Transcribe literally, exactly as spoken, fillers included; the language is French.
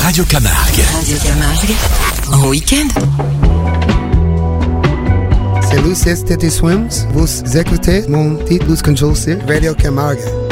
Radio Camargue. Radio Camargue, en week-end. Salut, c'est Teddy Swims. Vous écoutez mon petit Lose Control sur Radio Camargue.